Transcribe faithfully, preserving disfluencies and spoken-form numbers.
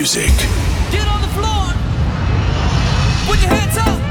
music. Get on the floor. Put your hands up.